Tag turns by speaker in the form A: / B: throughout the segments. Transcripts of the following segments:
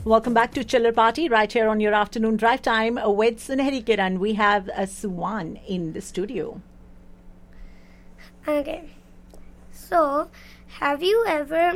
A: Welcome back to Chiller Party right here on your afternoon drive time with Sunehri Kiran. We have Suwan in the studio.
B: Okay, so have you ever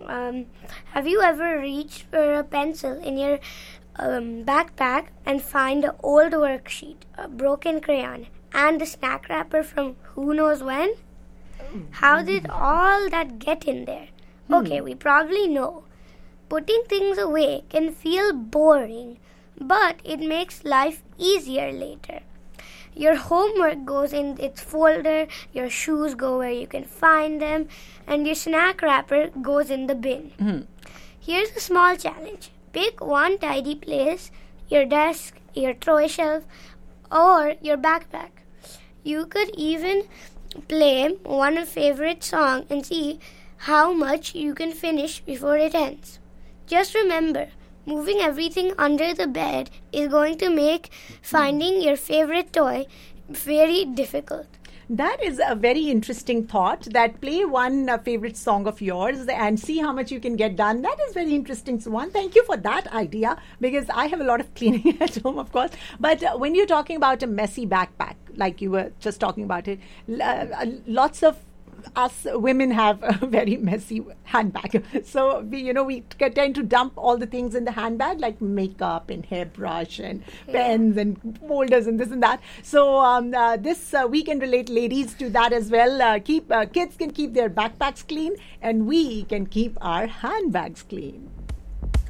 B: reached for a pencil in your backpack and find an old worksheet, a broken crayon, and a snack wrapper from who knows when? How did all that get in there? Okay, we probably know. Putting things away can feel boring, but it makes life easier later. Your homework goes in its folder, your shoes go where you can find them, and your snack wrapper goes in the bin. Here's a small challenge. Pick one tidy place, your desk, your toy shelf, or your backpack. You could even play one favorite song and see how much you can finish before it ends. Just remember, moving everything under the bed is going to make finding your favorite toy very difficult.
A: That is a very interesting thought, that play one favorite song of yours and see how much you can get done. That is very interesting, Suwan. Thank you for that idea, because I have a lot of cleaning at home, of course. But when you're talking about a messy backpack, like you were just talking about it, lots of us women have a very messy handbag. So we tend to dump all the things in the handbag, like makeup and hairbrush and pens and folders and this and that. So this we can relate, ladies, to that as well. Kids can keep their backpacks clean, and we can keep our handbags clean.